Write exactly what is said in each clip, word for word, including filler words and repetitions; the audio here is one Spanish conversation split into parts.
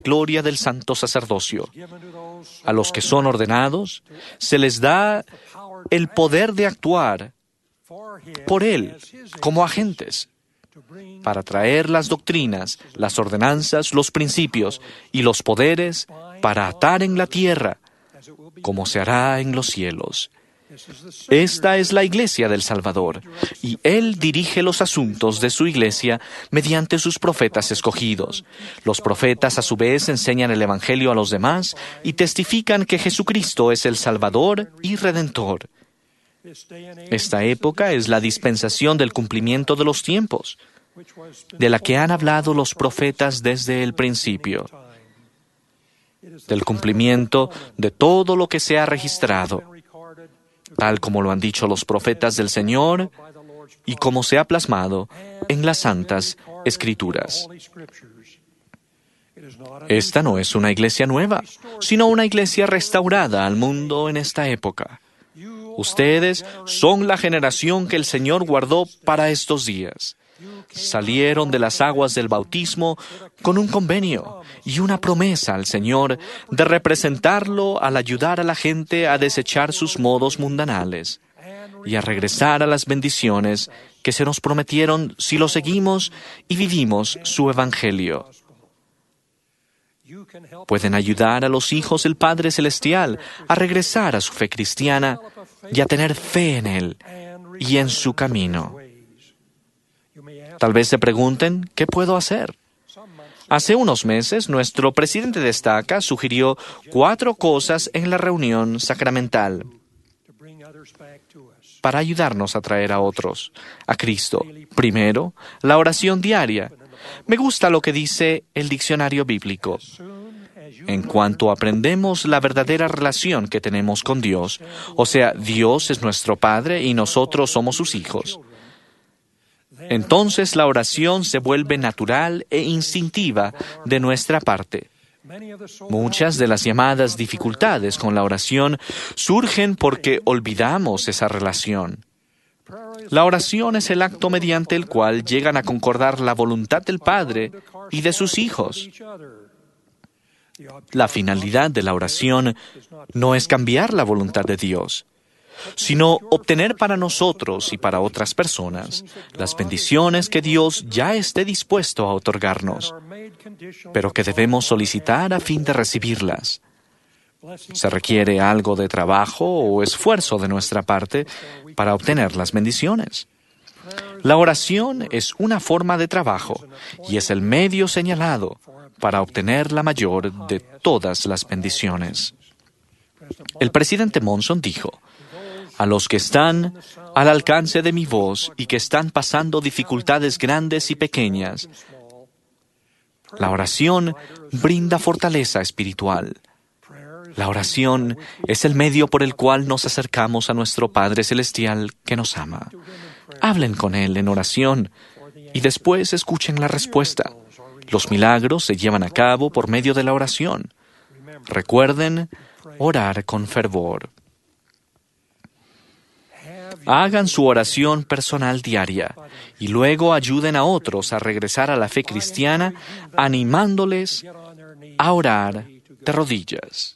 gloria del santo sacerdocio. A los que son ordenados, se les da el poder de actuar por Él como agentes para traer las doctrinas, las ordenanzas, los principios y los poderes para atar en la tierra como se hará en los cielos. Esta es la Iglesia del Salvador, y Él dirige los asuntos de su Iglesia mediante sus profetas escogidos. Los profetas, a su vez, enseñan el Evangelio a los demás y testifican que Jesucristo es el Salvador y Redentor. Esta época es la dispensación del cumplimiento de los tiempos, de la que han hablado los profetas desde el principio, del cumplimiento de todo lo que se ha registrado, tal como lo han dicho los profetas del Señor y como se ha plasmado en las Santas Escrituras. Esta no es una iglesia nueva, sino una iglesia restaurada al mundo en esta época. Ustedes son la generación que el Señor guardó para estos días. Salieron de las aguas del bautismo con un convenio y una promesa al Señor de representarlo al ayudar a la gente a desechar sus modos mundanales y a regresar a las bendiciones que se nos prometieron si lo seguimos y vivimos su Evangelio. Pueden ayudar a los hijos del Padre Celestial a regresar a su fe cristiana y a tener fe en Él y en su camino. Tal vez se pregunten, ¿qué puedo hacer? Hace unos meses, nuestro presidente de estaca sugirió cuatro cosas en la reunión sacramental para ayudarnos a traer a otros a Cristo. Primero, la oración diaria. Me gusta lo que dice el diccionario bíblico. En cuanto aprendemos la verdadera relación que tenemos con Dios, o sea, Dios es nuestro Padre y nosotros somos sus hijos, entonces la oración se vuelve natural e instintiva de nuestra parte. Muchas de las llamadas dificultades con la oración surgen porque olvidamos esa relación. La oración es el acto mediante el cual llegan a concordar la voluntad del Padre y de sus hijos. La finalidad de la oración no es cambiar la voluntad de Dios, sino obtener para nosotros y para otras personas las bendiciones que Dios ya esté dispuesto a otorgarnos, pero que debemos solicitar a fin de recibirlas. Se requiere algo de trabajo o esfuerzo de nuestra parte para obtener las bendiciones. La oración es una forma de trabajo y es el medio señalado para obtener la mayor de todas las bendiciones. El presidente Monson dijo: a los que están al alcance de mi voz y que están pasando dificultades grandes y pequeñas, la oración brinda fortaleza espiritual. La oración es el medio por el cual nos acercamos a nuestro Padre Celestial que nos ama. Hablen con Él en oración y después escuchen la respuesta. Los milagros se llevan a cabo por medio de la oración. Recuerden orar con fervor. Hagan su oración personal diaria y luego ayuden a otros a regresar a la fe cristiana animándoles a orar de rodillas.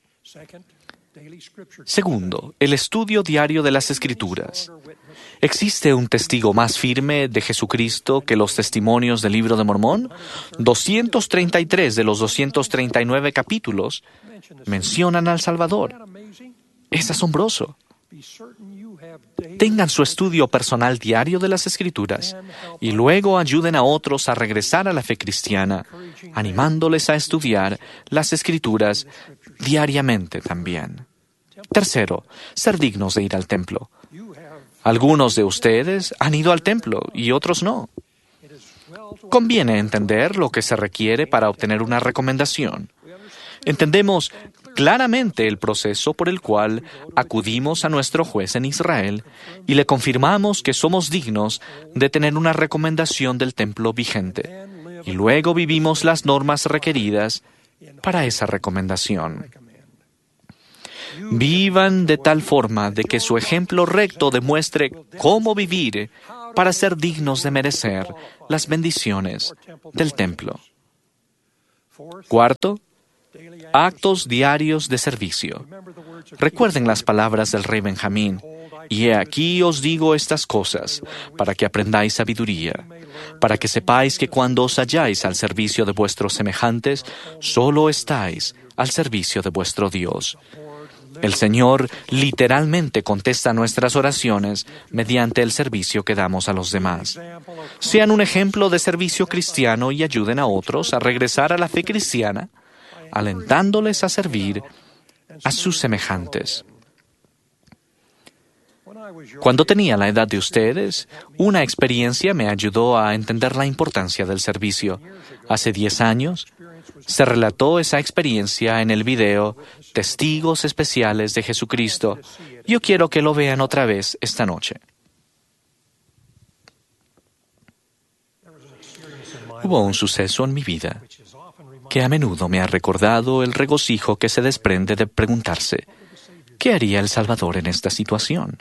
Segundo, el estudio diario de las Escrituras. ¿Existe un testigo más firme de Jesucristo que los testimonios del Libro de Mormón? doscientos treinta y tres de los doscientos treinta y nueve capítulos mencionan al Salvador. Es asombroso. Tengan su estudio personal diario de las Escrituras y luego ayuden a otros a regresar a la fe cristiana, animándoles a estudiar las Escrituras diariamente también. Tercero, ser dignos de ir al templo. Algunos de ustedes han ido al templo y otros no. Conviene entender lo que se requiere para obtener una recomendación. Entendemos claramente el proceso por el cual acudimos a nuestro juez en Israel y le confirmamos que somos dignos de tener una recomendación del templo vigente. Y luego vivimos las normas requeridas para esa recomendación. Vivan de tal forma de que su ejemplo recto demuestre cómo vivir para ser dignos de merecer las bendiciones del templo. Cuarto, actos diarios de servicio. Recuerden las palabras del rey Benjamín. Y he aquí os digo estas cosas, para que aprendáis sabiduría, para que sepáis que cuando os halláis al servicio de vuestros semejantes, solo estáis al servicio de vuestro Dios. El Señor literalmente contesta nuestras oraciones mediante el servicio que damos a los demás. Sean un ejemplo de servicio cristiano y ayuden a otros a regresar a la fe cristiana, alentándoles a servir a sus semejantes. Cuando tenía la edad de ustedes, una experiencia me ayudó a entender la importancia del servicio. Hace diez años, se relató esa experiencia en el video Testigos Especiales de Jesucristo. Yo quiero que lo vean otra vez esta noche. Hubo un suceso en mi vida que a menudo me ha recordado el regocijo que se desprende de preguntarse, ¿qué haría el Salvador en esta situación?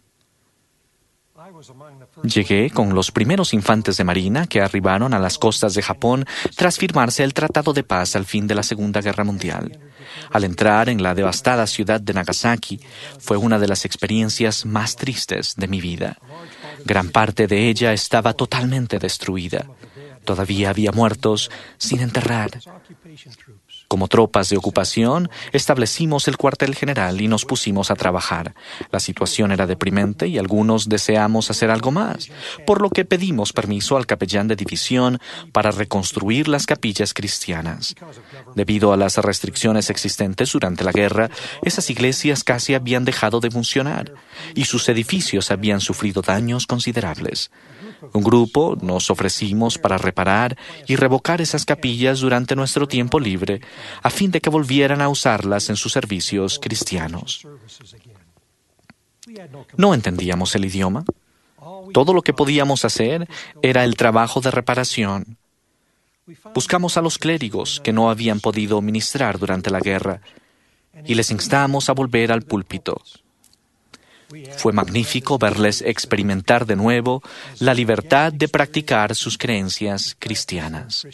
Llegué con los primeros infantes de marina que arribaron a las costas de Japón tras firmarse el Tratado de Paz al fin de la Segunda Guerra Mundial. Al entrar en la devastada ciudad de Nagasaki, fue una de las experiencias más tristes de mi vida. Gran parte de ella estaba totalmente destruida. Todavía había muertos sin enterrar. Como tropas de ocupación, establecimos el cuartel general y nos pusimos a trabajar. La situación era deprimente y algunos deseamos hacer algo más, por lo que pedimos permiso al capellán de división para reconstruir las capillas cristianas. Debido a las restricciones existentes durante la guerra, esas iglesias casi habían dejado de funcionar y sus edificios habían sufrido daños considerables. Un grupo nos ofrecimos para reparar y revocar esas capillas durante nuestro tiempo libre, a fin de que volvieran a usarlas en sus servicios cristianos. No entendíamos el idioma. Todo lo que podíamos hacer era el trabajo de reparación. Buscamos a los clérigos que no habían podido ministrar durante la guerra y les instamos a volver al púlpito. Fue magnífico verles experimentar de nuevo la libertad de practicar sus creencias cristianas.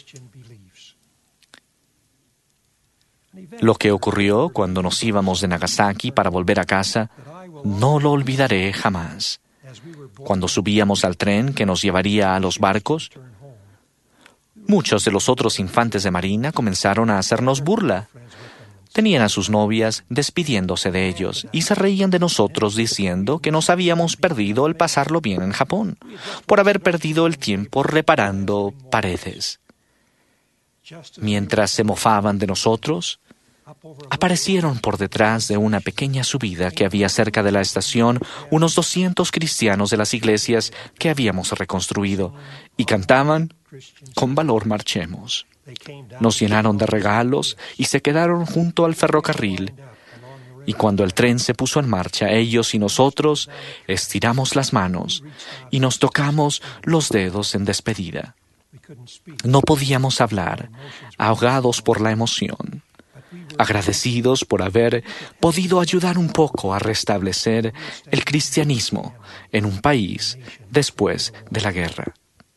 Lo que ocurrió cuando nos íbamos de Nagasaki para volver a casa, no lo olvidaré jamás. Cuando subíamos al tren que nos llevaría a los barcos, muchos de los otros infantes de marina comenzaron a hacernos burla. Tenían a sus novias despidiéndose de ellos y se reían de nosotros diciendo que nos habíamos perdido el pasarlo bien en Japón, por haber perdido el tiempo reparando paredes. Mientras se mofaban de nosotros, aparecieron por detrás de una pequeña subida que había cerca de la estación unos doscientos cristianos de las iglesias que habíamos reconstruido y cantaban «Con valor marchemos». Nos llenaron de regalos y se quedaron junto al ferrocarril. Y cuando el tren se puso en marcha, ellos y nosotros estiramos las manos y nos tocamos los dedos en despedida. No podíamos hablar, ahogados por la emoción, agradecidos por haber podido ayudar un poco a restablecer el cristianismo en un país después de la guerra.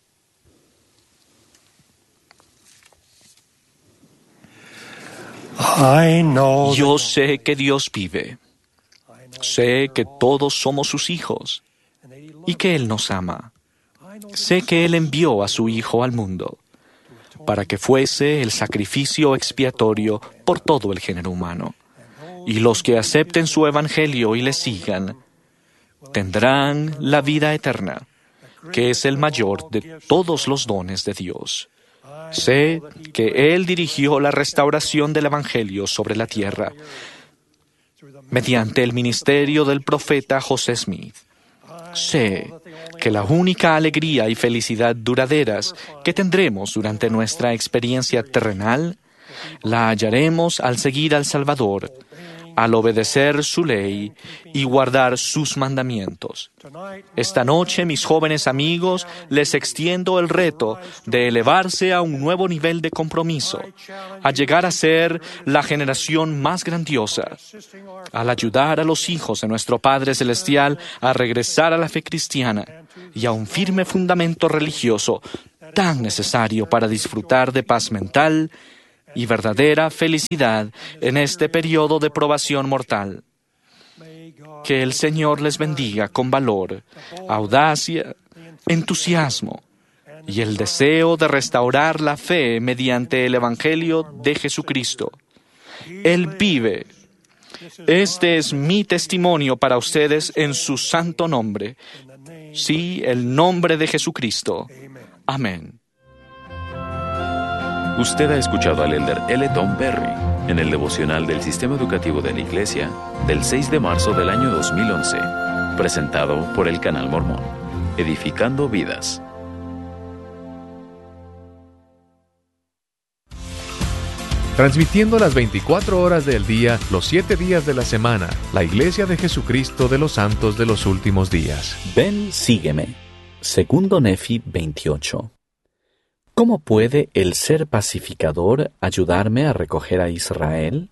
Yo sé que Dios vive. Sé que todos somos sus hijos y que Él nos ama. Sé que Él envió a su Hijo al mundo para que fuese el sacrificio expiatorio por todo el género humano. Y los que acepten su evangelio y le sigan tendrán la vida eterna, que es el mayor de todos los dones de Dios. Sé que Él dirigió la restauración del Evangelio sobre la tierra mediante el ministerio del profeta José Smith. Sé que la única alegría y felicidad duraderas que tendremos durante nuestra experiencia terrenal la hallaremos al seguir al Salvador, al obedecer su ley y guardar sus mandamientos. Esta noche, mis jóvenes amigos, les extiendo el reto de elevarse a un nuevo nivel de compromiso, a llegar a ser la generación más grandiosa, al ayudar a los hijos de nuestro Padre Celestial a regresar a la fe cristiana y a un firme fundamento religioso tan necesario para disfrutar de paz mental y verdadera felicidad en este periodo de probación mortal. Que el Señor les bendiga con valor, audacia, entusiasmo y el deseo de restaurar la fe mediante el Evangelio de Jesucristo. Él vive. Este es mi testimonio para ustedes en su santo nombre. Sí, el nombre de Jesucristo. Amén. Usted ha escuchado al elder L. Tom Perry en el devocional del Sistema Educativo de la Iglesia del seis de marzo del año dos mil once, presentado por el Canal Mormón, edificando vidas. Transmitiendo las veinticuatro horas del día, los siete días de la semana, la Iglesia de Jesucristo de los Santos de los Últimos Días. Ven, sígueme. Segundo Nefi veintiocho. ¿Cómo puede el ser pacificador ayudarme a recoger a Israel?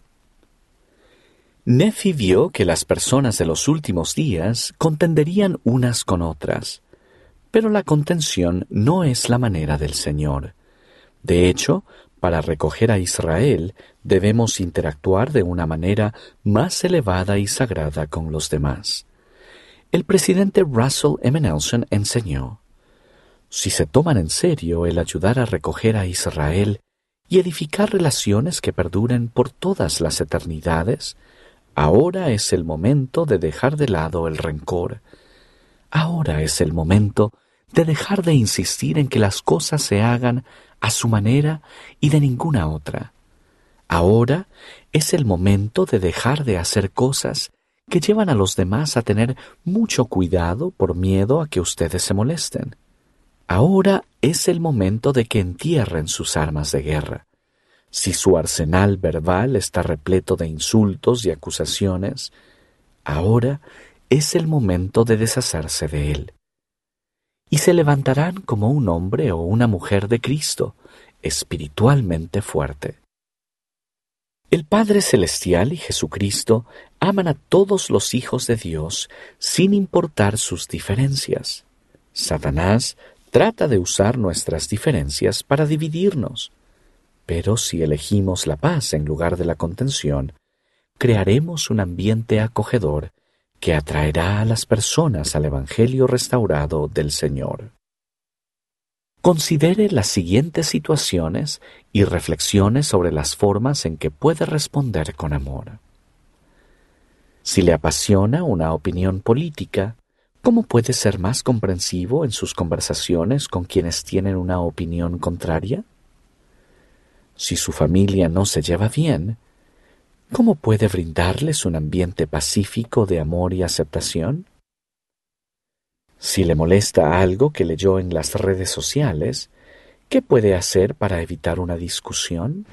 Nefi vio que las personas de los últimos días contenderían unas con otras, pero la contención no es la manera del Señor. De hecho, para recoger a Israel debemos interactuar de una manera más elevada y sagrada con los demás. El presidente Russell M. Nelson enseñó: si se toman en serio el ayudar a recoger a Israel y edificar relaciones que perduren por todas las eternidades, ahora es el momento de dejar de lado el rencor. Ahora es el momento de dejar de insistir en que las cosas se hagan a su manera y de ninguna otra. Ahora es el momento de dejar de hacer cosas que llevan a los demás a tener mucho cuidado por miedo a que ustedes se molesten. Ahora es el momento de que entierren sus armas de guerra. Si su arsenal verbal está repleto de insultos y acusaciones, ahora es el momento de deshacerse de él. Y se levantarán como un hombre o una mujer de Cristo, espiritualmente fuerte. El Padre Celestial y Jesucristo aman a todos los hijos de Dios sin importar sus diferencias. Satanás trata de usar nuestras diferencias para dividirnos. Pero si elegimos la paz en lugar de la contención, crearemos un ambiente acogedor que atraerá a las personas al Evangelio restaurado del Señor. Considere las siguientes situaciones y reflexione sobre las formas en que puede responder con amor. Si le apasiona una opinión política, ¿cómo puede ser más comprensivo en sus conversaciones con quienes tienen una opinión contraria? Si su familia no se lleva bien, ¿cómo puede brindarles un ambiente pacífico de amor y aceptación? Si le molesta algo que leyó en las redes sociales, ¿qué puede hacer para evitar una discusión?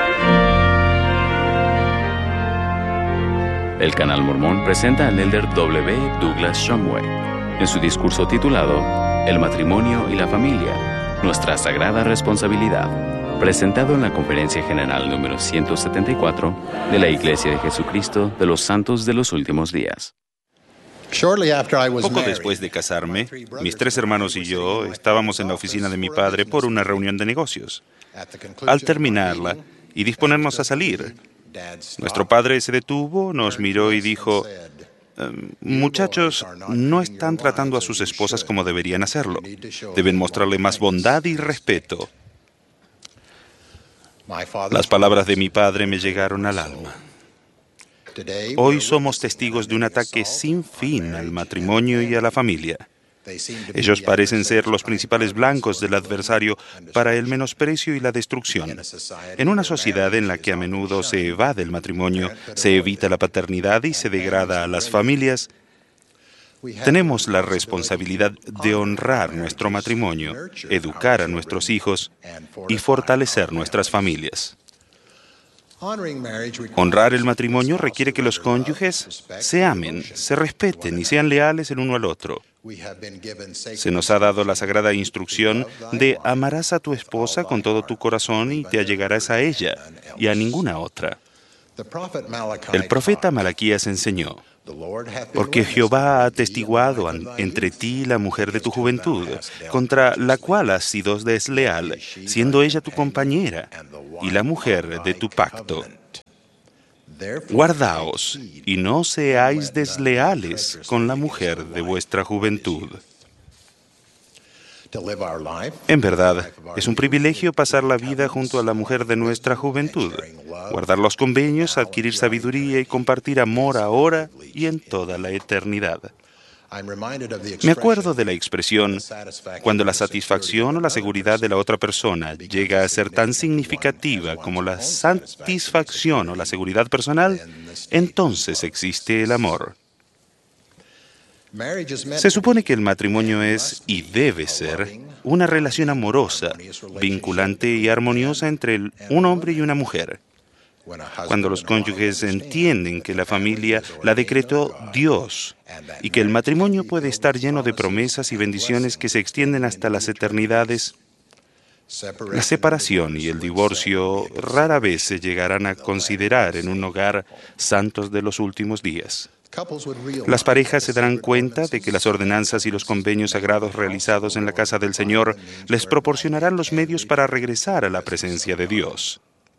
El Canal Mormón presenta al elder W. Douglas Shumway en su discurso titulado El matrimonio y la familia, nuestra sagrada responsabilidad, presentado en la Conferencia General número ciento setenta y cuatro de la Iglesia de Jesucristo de los Santos de los Últimos Días. Poco después de casarme, mis tres hermanos y yo estábamos en la oficina de mi padre por una reunión de negocios. Al terminarla y disponernos a salir, nuestro padre se detuvo, nos miró y dijo: muchachos, no están tratando a sus esposas como deberían hacerlo. Deben mostrarle más bondad y respeto. Las palabras de mi padre me llegaron al alma. Hoy somos testigos de un ataque sin fin al matrimonio y a la familia. Ellos parecen ser los principales blancos del adversario para el menosprecio y la destrucción. En una sociedad en la que a menudo se evade el matrimonio, se evita la paternidad y se degrada a las familias, tenemos la responsabilidad de honrar nuestro matrimonio, educar a nuestros hijos y fortalecer nuestras familias. Honrar el matrimonio requiere que los cónyuges se amen, se respeten y sean leales el uno al otro. Se nos ha dado la sagrada instrucción de amarás a tu esposa con todo tu corazón y te allegarás a ella y a ninguna otra. El profeta Malaquías enseñó: Porque Jehová ha atestiguado an- entre ti la mujer de tu juventud, contra la cual has sido desleal, siendo ella tu compañera y la mujer de tu pacto. Guardaos y no seáis desleales con la mujer de vuestra juventud. En verdad, es un privilegio pasar la vida junto a la mujer de nuestra juventud, guardar los convenios, adquirir sabiduría y compartir amor ahora y en toda la eternidad. Me acuerdo de la expresión, cuando la satisfacción o la seguridad de la otra persona llega a ser tan significativa como la satisfacción o la seguridad personal, entonces existe el amor. Se supone que el matrimonio es, y debe ser, una relación amorosa, vinculante y armoniosa entre el- un hombre y una mujer. Cuando los cónyuges entienden que la familia la decretó Dios y que el matrimonio puede estar lleno de promesas y bendiciones que se extienden hasta las eternidades, la separación y el divorcio rara vez se llegarán a considerar en un hogar santos de los últimos días. Las parejas se darán cuenta de que las ordenanzas y los convenios sagrados realizados en la casa del Señor les proporcionarán los medios para regresar a la presencia de Dios.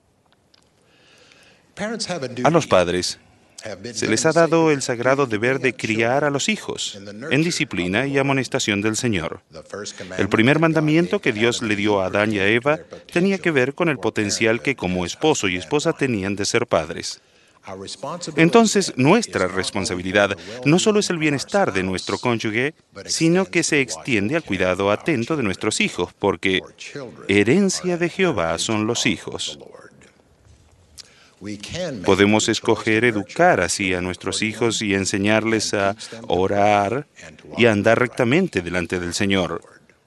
A los padres se les ha dado el sagrado deber de criar a los hijos en disciplina y amonestación del Señor. El primer mandamiento que Dios le dio a Adán y a Eva tenía que ver con el potencial que como esposo y esposa tenían de ser padres. Entonces, nuestra responsabilidad no solo es el bienestar de nuestro cónyuge, sino que se extiende al cuidado atento de nuestros hijos, porque herencia de Jehová son los hijos. Podemos escoger educar así a nuestros hijos y enseñarles a orar y a andar rectamente delante del Señor.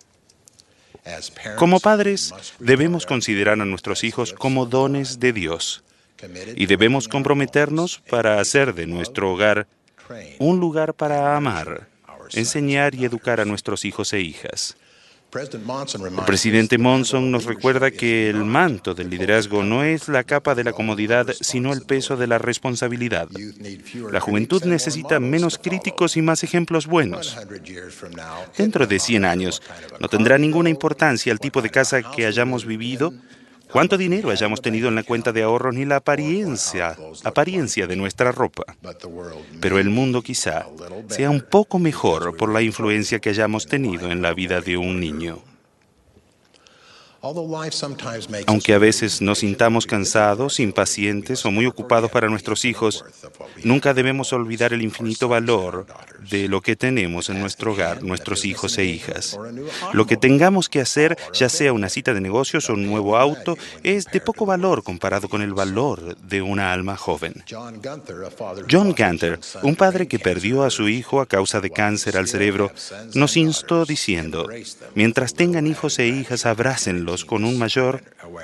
Como padres, debemos considerar a nuestros hijos como dones de Dios. Y debemos comprometernos para hacer de nuestro hogar un lugar para amar, enseñar y educar a nuestros hijos e hijas. El presidente Monson nos recuerda que el manto del liderazgo no es la capa de la comodidad, sino el peso de la responsabilidad. La juventud necesita menos críticos y más ejemplos buenos. Dentro de cien años, no tendrá ninguna importancia el tipo de casa que hayamos vivido, cuánto dinero hayamos tenido en la cuenta de ahorros ni la apariencia, apariencia de nuestra ropa. Pero el mundo quizá sea un poco mejor por la influencia que hayamos tenido en la vida de un niño. Aunque a veces nos sintamos cansados, impacientes o muy ocupados para nuestros hijos, nunca debemos olvidar el infinito valor de lo que tenemos en nuestro hogar, nuestros hijos e hijas. Lo que tengamos que hacer, ya sea una cita de negocios o un nuevo auto, es de poco valor comparado con el valor de una alma joven. John Gunther, un padre que perdió a su hijo a causa de cáncer al cerebro, nos instó diciendo, mientras tengan hijos e hijas, abrácenlos con un mayor,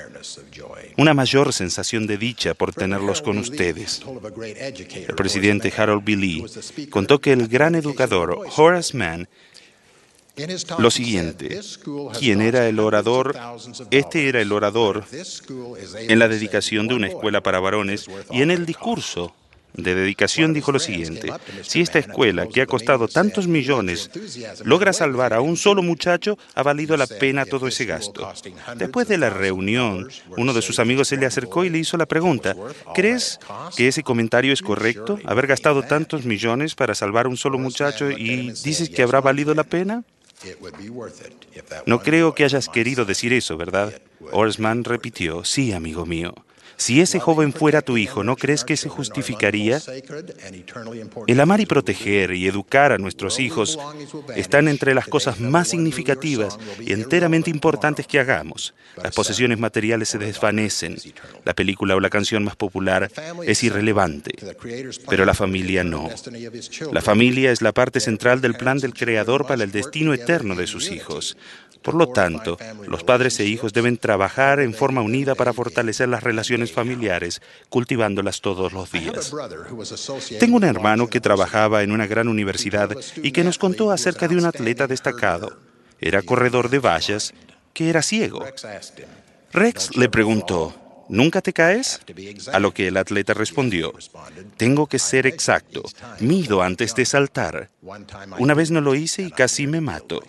una mayor sensación de dicha por tenerlos con ustedes. El presidente Harold B. Lee contó que el gran educador Horace Mann lo siguiente, ¿quién era el orador? Este era el orador en la dedicación de una escuela para varones y en el discurso de dedicación dijo lo siguiente, si esta escuela que ha costado tantos millones logra salvar a un solo muchacho, ha valido la pena todo ese gasto. Después de la reunión, uno de sus amigos se le acercó y le hizo la pregunta, ¿crees que ese comentario es correcto? ¿Haber gastado tantos millones para salvar a un solo muchacho y dices que habrá valido la pena? No creo que hayas querido decir eso, ¿verdad? Horace Mann repitió, sí, amigo mío. Si ese joven fuera tu hijo, ¿no crees que se justificaría? El amar y proteger y educar a nuestros hijos están entre las cosas más significativas y enteramente importantes que hagamos. Las posesiones materiales se desvanecen. La película o la canción más popular es irrelevante, pero la familia no. La familia es la parte central del plan del Creador para el destino eterno de sus hijos. Por lo tanto, los padres e hijos deben trabajar en forma unida para fortalecer las relaciones familiares, cultivándolas todos los días. Tengo un hermano que trabajaba en una gran universidad y que nos contó acerca de un atleta destacado. Era corredor de vallas, que era ciego. Rex le preguntó, ¿Nunca te caes? A lo que el atleta respondió, tengo que ser exacto, mido antes de saltar. Una vez no lo hice y casi me mato.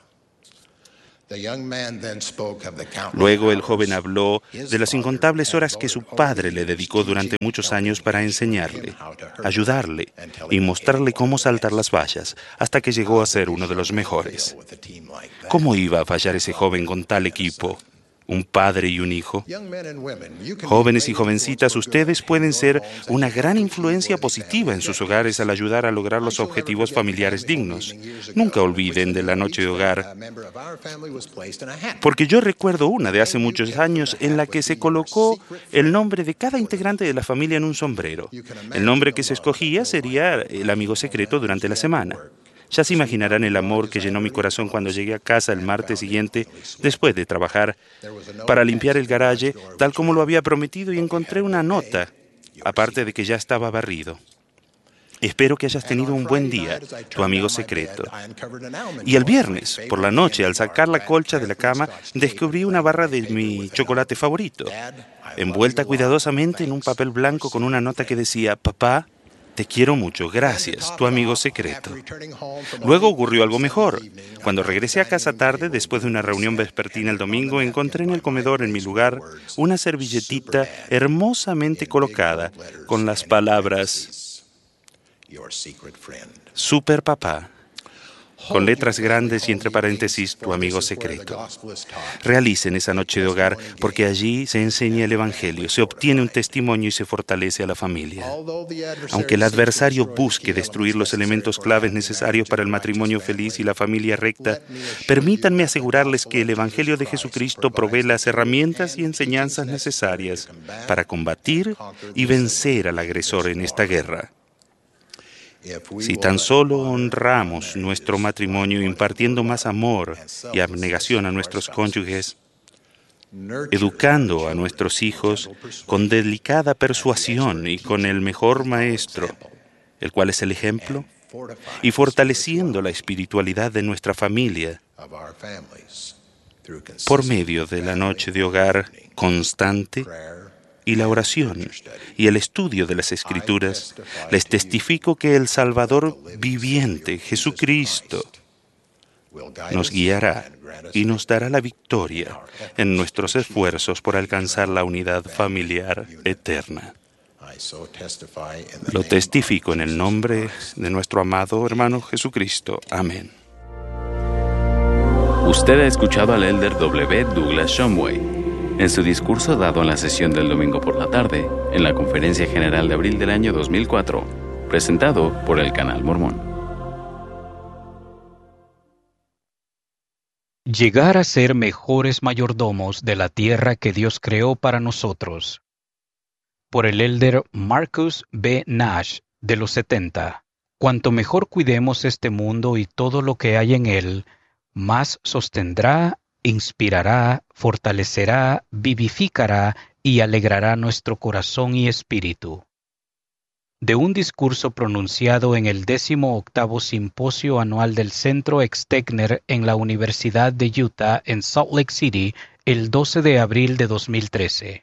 Luego el joven habló de las incontables horas que su padre le dedicó durante muchos años para enseñarle, ayudarle y mostrarle cómo saltar las vallas, hasta que llegó a ser uno de los mejores. ¿Cómo iba a fallar ese joven con tal equipo? Un padre y un hijo. Jóvenes y jovencitas, ustedes pueden ser una gran influencia positiva en sus hogares al ayudar a lograr los objetivos familiares dignos. Nunca olviden de la noche de hogar, porque yo recuerdo una de hace muchos años en la que se colocó el nombre de cada integrante de la familia en un sombrero. El nombre que se escogía sería el amigo secreto durante la semana. Ya se imaginarán el amor que llenó mi corazón cuando llegué a casa el martes siguiente, después de trabajar, para limpiar el garaje, tal como lo había prometido, y encontré una nota, aparte de que ya estaba barrido. Espero que hayas tenido un buen día, tu amigo secreto. Y el viernes, por la noche, al sacar la colcha de la cama, descubrí una barra de mi chocolate favorito, envuelta cuidadosamente en un papel blanco con una nota que decía, papá, te quiero mucho, gracias, tu amigo secreto. Luego ocurrió algo mejor. Cuando regresé a casa tarde, después de una reunión vespertina el domingo, encontré en el comedor, en mi lugar, una servilletita hermosamente colocada con las palabras Super Papá, con letras grandes y entre paréntesis, tu amigo secreto. Realicen esa noche de hogar, porque allí se enseña el Evangelio, se obtiene un testimonio y se fortalece a la familia. Aunque el adversario busque destruir los elementos claves necesarios para el matrimonio feliz y la familia recta, permítanme asegurarles que el Evangelio de Jesucristo provee las herramientas y enseñanzas necesarias para combatir y vencer al agresor en esta guerra. Si tan solo honramos nuestro matrimonio impartiendo más amor y abnegación a nuestros cónyuges, educando a nuestros hijos con delicada persuasión y con el mejor maestro, el cual es el ejemplo, y fortaleciendo la espiritualidad de nuestra familia por medio de la noche de hogar constante y la oración y el estudio de las Escrituras, les testifico que el Salvador viviente, Jesucristo, nos guiará y nos dará la victoria en nuestros esfuerzos por alcanzar la unidad familiar eterna. Lo testifico en el nombre de nuestro amado hermano Jesucristo. Amén. Usted ha escuchado al elder W. Douglas Shumway en su discurso dado en la sesión del domingo por la tarde, en la Conferencia General de abril del año dos mil cuatro, presentado por el Canal Mormón. Llegar a ser mejores mayordomos de la tierra que Dios creó para nosotros. Por el elder Marcus B. Nash, de los setenta. Cuanto mejor cuidemos este mundo y todo lo que hay en él, más sostendrá, inspirará, fortalecerá, vivificará y alegrará nuestro corazón y espíritu. De un discurso pronunciado en el décimo octavo simposio anual del Centro Extegner en la Universidad de Utah en Salt Lake City el doce de abril de dos mil trece.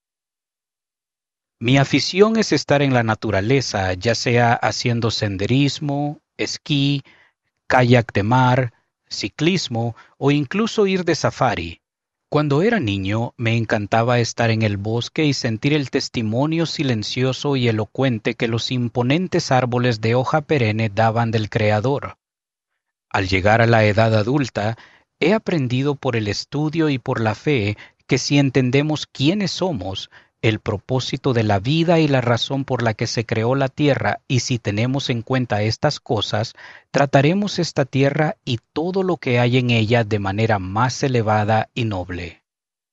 Mi afición es estar en la naturaleza, ya sea haciendo senderismo, esquí, kayak de mar, ciclismo o incluso ir de safari. Cuando era niño, me encantaba estar en el bosque y sentir el testimonio silencioso y elocuente que los imponentes árboles de hoja perenne daban del Creador. Al llegar a la edad adulta, he aprendido por el estudio y por la fe que si entendemos quiénes somos, el propósito de la vida y la razón por la que se creó la tierra, y si tenemos en cuenta estas cosas, trataremos esta tierra y todo lo que hay en ella de manera más elevada y noble.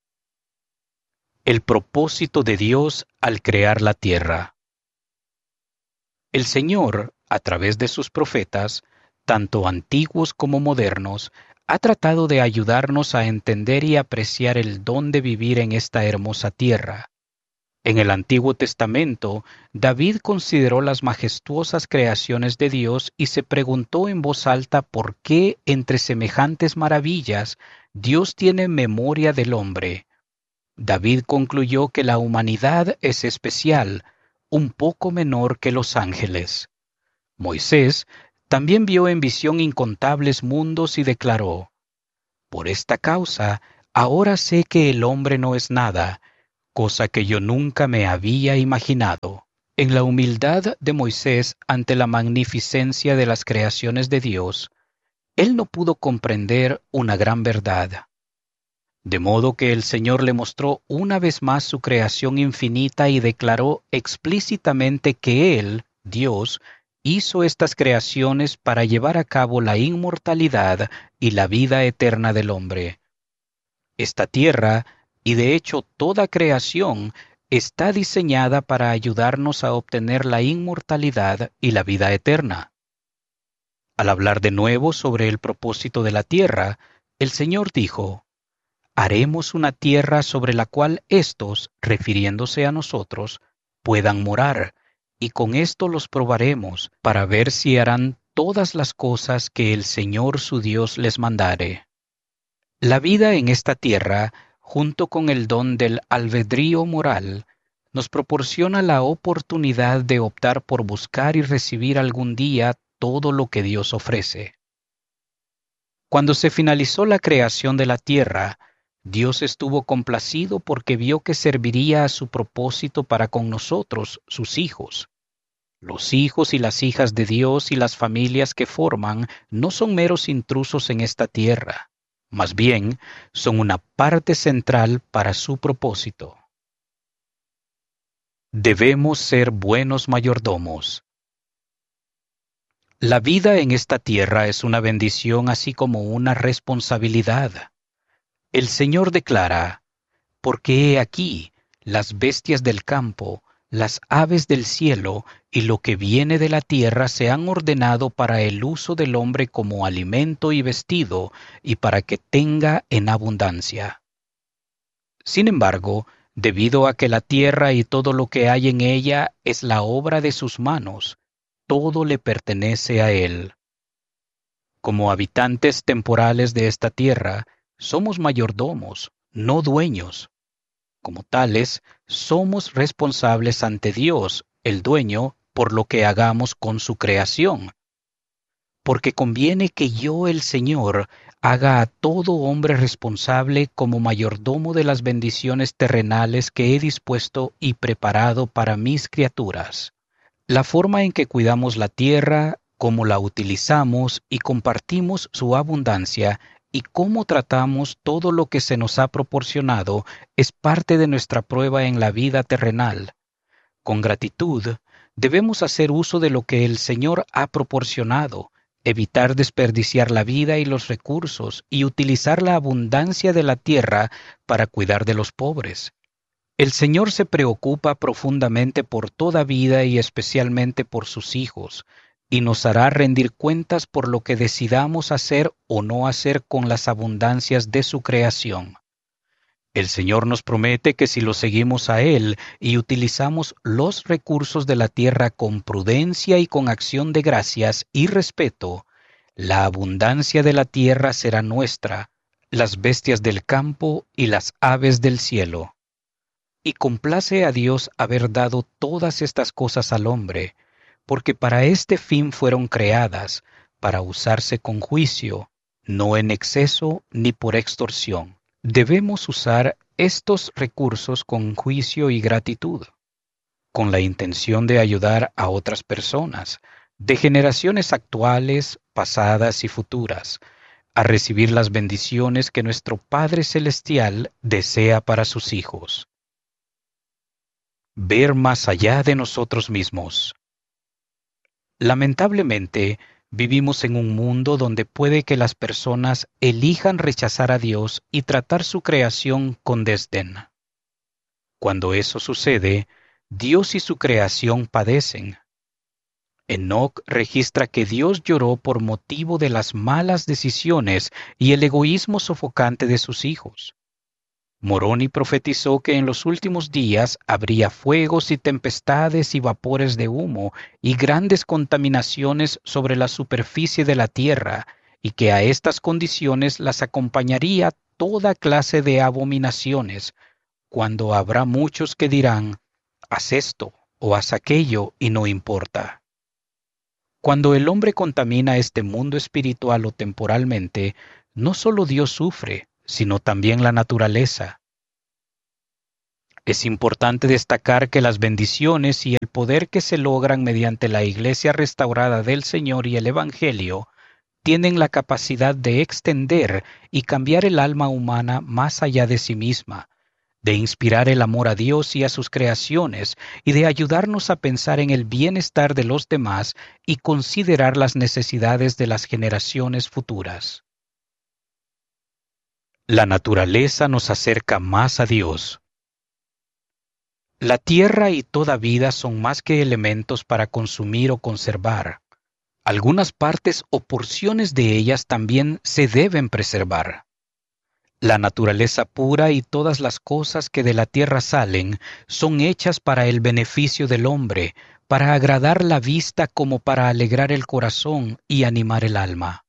El propósito de Dios al crear la tierra. El Señor, a través de sus profetas, tanto antiguos como modernos, ha tratado de ayudarnos a entender y apreciar el don de vivir en esta hermosa tierra. En el Antiguo Testamento, David consideró las majestuosas creaciones de Dios y se preguntó en voz alta por qué, entre semejantes maravillas, Dios tiene memoria del hombre. David concluyó que la humanidad es especial, un poco menor que los ángeles. Moisés también vio en visión incontables mundos y declaró: por esta causa, ahora sé que el hombre no es nada, cosa que yo nunca me había imaginado. En la humildad de Moisés ante la magnificencia de las creaciones de Dios, él no pudo comprender una gran verdad. De modo que el Señor le mostró una vez más su creación infinita y declaró explícitamente que Él, Dios, hizo estas creaciones para llevar a cabo la inmortalidad y la vida eterna del hombre. Esta tierra, y de hecho toda creación, está diseñada para ayudarnos a obtener la inmortalidad y la vida eterna. Al hablar de nuevo sobre el propósito de la tierra, el Señor dijo: haremos una tierra sobre la cual éstos, refiriéndose a nosotros, puedan morar, y con esto los probaremos, para ver si harán todas las cosas que el Señor su Dios les mandare. La vida en esta tierra, junto con el don del albedrío moral, nos proporciona la oportunidad de optar por buscar y recibir algún día todo lo que Dios ofrece. Cuando se finalizó la creación de la tierra, Dios estuvo complacido porque vio que serviría a su propósito para con nosotros, sus hijos. Los hijos y las hijas de Dios y las familias que forman no son meros intrusos en esta tierra, más bien son una parte central para su propósito. Debemos ser buenos mayordomos. La vida en esta tierra es una bendición así como una responsabilidad. El Señor declara: porque he aquí, las bestias del campo, las aves del cielo y lo que viene de la tierra se han ordenado para el uso del hombre como alimento y vestido, y para que tenga en abundancia. Sin embargo, debido a que la tierra y todo lo que hay en ella es la obra de sus manos, todo le pertenece a Él. Como habitantes temporales de esta tierra, somos mayordomos, no dueños. Como tales, somos responsables ante Dios, el dueño, por lo que hagamos con su creación. Porque conviene que yo, el Señor, haga a todo hombre responsable como mayordomo de las bendiciones terrenales que he dispuesto y preparado para mis criaturas. La forma en que cuidamos la tierra, cómo la utilizamos y compartimos su abundancia, y cómo tratamos todo lo que se nos ha proporcionado es parte de nuestra prueba en la vida terrenal. Con gratitud, debemos hacer uso de lo que el Señor ha proporcionado, evitar desperdiciar la vida y los recursos y utilizar la abundancia de la tierra para cuidar de los pobres. El Señor se preocupa profundamente por toda vida y especialmente por sus hijos, y nos hará rendir cuentas por lo que decidamos hacer o no hacer con las abundancias de su creación. El Señor nos promete que si lo seguimos a Él y utilizamos los recursos de la tierra con prudencia y con acción de gracias y respeto, la abundancia de la tierra será nuestra, las bestias del campo y las aves del cielo. Y complace a Dios haber dado todas estas cosas al hombre, porque para este fin fueron creadas, para usarse con juicio, no en exceso ni por extorsión. Debemos usar estos recursos con juicio y gratitud, con la intención de ayudar a otras personas, de generaciones actuales, pasadas y futuras, a recibir las bendiciones que nuestro Padre Celestial desea para sus hijos. Ver más allá de nosotros mismos. Lamentablemente, vivimos en un mundo donde puede que las personas elijan rechazar a Dios y tratar su creación con desdén. Cuando eso sucede, Dios y su creación padecen. Enoc registra que Dios lloró por motivo de las malas decisiones y el egoísmo sofocante de sus hijos. Moroni profetizó que en los últimos días habría fuegos y tempestades y vapores de humo y grandes contaminaciones sobre la superficie de la tierra, y que a estas condiciones las acompañaría toda clase de abominaciones, cuando habrá muchos que dirán, haz esto o haz aquello y no importa. Cuando el hombre contamina este mundo espiritual o temporalmente, no solo Dios sufre, sino también la naturaleza. Es importante destacar que las bendiciones y el poder que se logran mediante la Iglesia restaurada del Señor y el Evangelio tienen la capacidad de extender y cambiar el alma humana más allá de sí misma, de inspirar el amor a Dios y a sus creaciones y de ayudarnos a pensar en el bienestar de los demás y considerar las necesidades de las generaciones futuras. La naturaleza nos acerca más a Dios. La tierra y toda vida son más que elementos para consumir o conservar. Algunas partes o porciones de ellas también se deben preservar. La naturaleza pura y todas las cosas que de la tierra salen son hechas para el beneficio del hombre, para agradar la vista como para alegrar el corazón y animar el alma.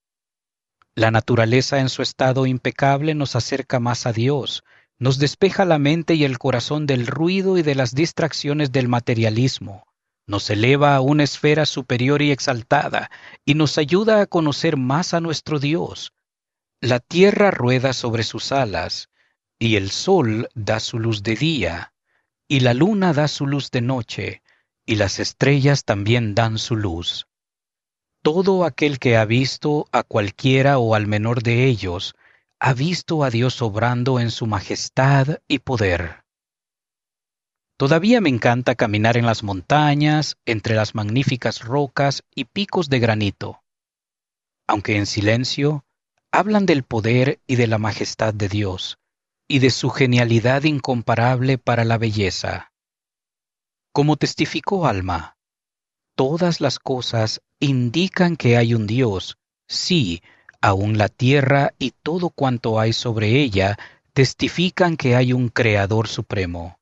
La naturaleza en su estado impecable nos acerca más a Dios, nos despeja la mente y el corazón del ruido y de las distracciones del materialismo, nos eleva a una esfera superior y exaltada y nos ayuda a conocer más a nuestro Dios. La tierra rueda sobre sus alas, y el sol da su luz de día, y la luna da su luz de noche, y las estrellas también dan su luz. Todo aquel que ha visto a cualquiera o al menor de ellos, ha visto a Dios obrando en su majestad y poder. Todavía me encanta caminar en las montañas, entre las magníficas rocas y picos de granito. Aunque en silencio, hablan del poder y de la majestad de Dios, y de su genialidad incomparable para la belleza. Como testificó Alma, todas las cosas indican que hay un Dios, sí, aún la tierra y todo cuanto hay sobre ella testifican que hay un Creador supremo.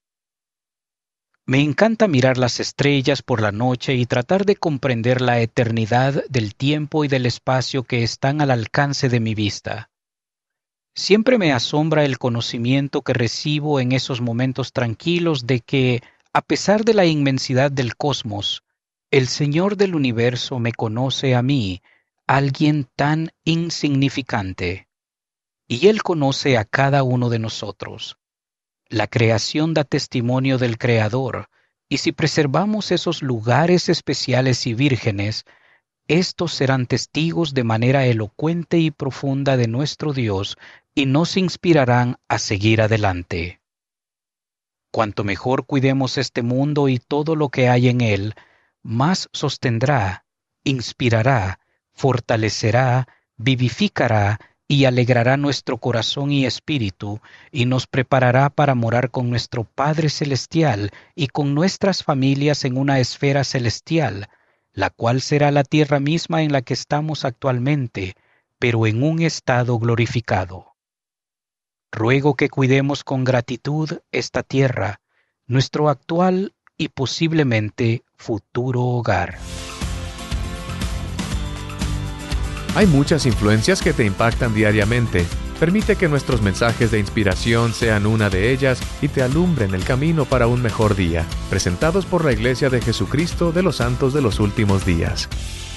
Me encanta mirar las estrellas por la noche y tratar de comprender la eternidad del tiempo y del espacio que están al alcance de mi vista. Siempre me asombra el conocimiento que recibo en esos momentos tranquilos de que, a pesar de la inmensidad del cosmos, el Señor del universo me conoce a mí, alguien tan insignificante, y Él conoce a cada uno de nosotros. La creación da testimonio del Creador, y si preservamos esos lugares especiales y vírgenes, estos serán testigos de manera elocuente y profunda de nuestro Dios y nos inspirarán a seguir adelante. Cuanto mejor cuidemos este mundo y todo lo que hay en él, más sostendrá, inspirará, fortalecerá, vivificará y alegrará nuestro corazón y espíritu, y nos preparará para morar con nuestro Padre Celestial y con nuestras familias en una esfera celestial, la cual será la tierra misma en la que estamos actualmente, pero en un estado glorificado. Ruego que cuidemos con gratitud esta tierra, nuestro actual y posiblemente futuro hogar. Hay muchas influencias que te impactan diariamente. Permite que nuestros mensajes de inspiración sean una de ellas y te alumbren el camino para un mejor día. Presentados por la Iglesia de Jesucristo de los Santos de los Últimos Días.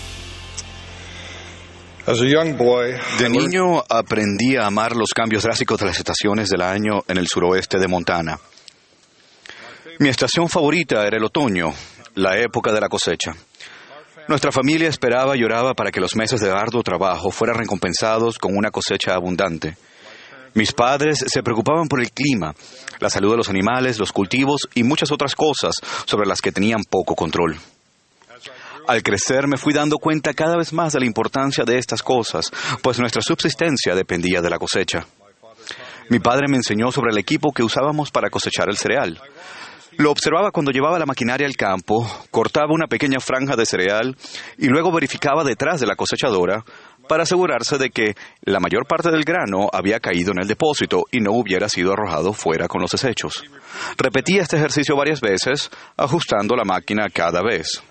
De niño aprendí a amar los cambios drásticos de las estaciones del año en el suroeste de Montana. Mi estación favorita era el otoño, la época de la cosecha. Nuestra familia esperaba y oraba para que los meses de arduo trabajo fueran recompensados con una cosecha abundante. Mis padres se preocupaban por el clima, la salud de los animales, los cultivos y muchas otras cosas sobre las que tenían poco control. Al crecer me fui dando cuenta cada vez más de la importancia de estas cosas, pues nuestra subsistencia dependía de la cosecha. Mi padre me enseñó sobre el equipo que usábamos para cosechar el cereal. Lo observaba cuando llevaba la maquinaria al campo, cortaba una pequeña franja de cereal y luego verificaba detrás de la cosechadora para asegurarse de que la mayor parte del grano había caído en el depósito y no hubiera sido arrojado fuera con los desechos. Repetía este ejercicio varias veces, ajustando la máquina cada vez.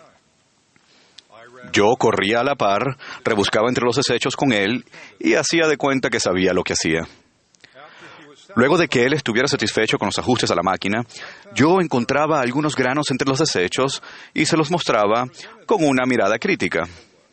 Yo corría a la par, rebuscaba entre los desechos con él y hacía de cuenta que sabía lo que hacía. Luego de que él estuviera satisfecho con los ajustes a la máquina, yo encontraba algunos granos entre los desechos y se los mostraba con una mirada crítica.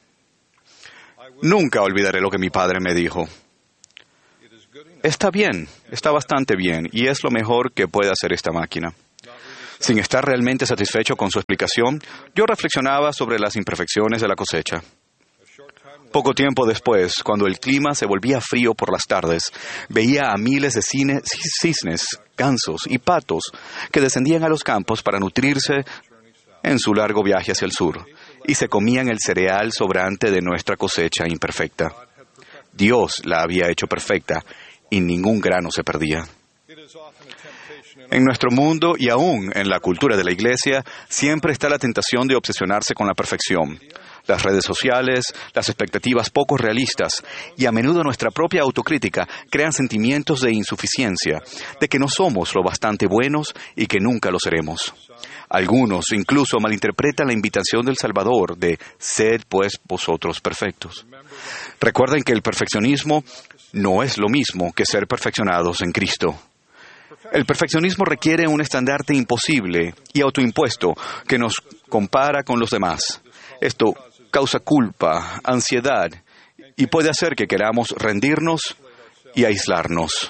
Nunca olvidaré lo que mi padre me dijo. Está bien, está bastante bien, y es lo mejor que puede hacer esta máquina. Sin estar realmente satisfecho con su explicación, yo reflexionaba sobre las imperfecciones de la cosecha. Poco tiempo después, cuando el clima se volvía frío por las tardes, veía a miles de cine, cisnes, gansos y patos que descendían a los campos para nutrirse en su largo viaje hacia el sur, y se comían el cereal sobrante de nuestra cosecha imperfecta. Dios la había hecho perfecta, y ningún grano se perdía. En nuestro mundo y aún en la cultura de la Iglesia, siempre está la tentación de obsesionarse con la perfección. Las redes sociales, las expectativas poco realistas y a menudo nuestra propia autocrítica crean sentimientos de insuficiencia, de que no somos lo bastante buenos y que nunca lo seremos. Algunos incluso malinterpretan la invitación del Salvador de «Sed pues vosotros perfectos». Recuerden que el perfeccionismo no es lo mismo que ser perfeccionados en Cristo. El perfeccionismo requiere un estandarte imposible y autoimpuesto que nos compara con los demás. Esto causa culpa, ansiedad y puede hacer que queramos rendirnos y aislarnos.